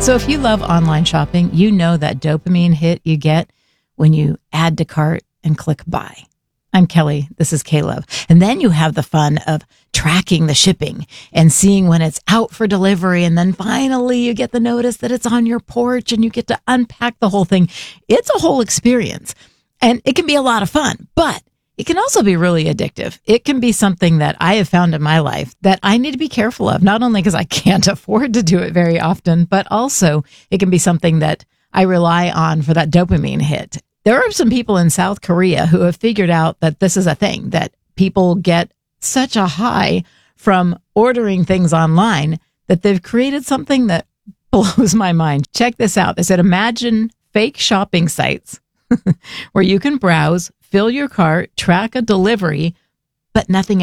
So if you love online shopping, you know that dopamine hit you get when you add to cart and click buy. I'm Kelly. This is K-Love. And then you have the fun of tracking the shipping and seeing when it's out for delivery. And then finally you get the notice that it's on your porch and you get to unpack the whole thing. It's a whole experience and it can be a lot of fun, but it can also be really addictive. It can be something that I have found in my life that I need to be careful of, not only because I can't afford to do it very often, but also it can be something that I rely on for that dopamine hit. There are some people in South Korea who have figured out that this is a thing, that people get such a high from ordering things online that they've created something that blows my mind. Check this out. They said, imagine fake shopping sites where you can browse, fill your cart, track a delivery, but nothing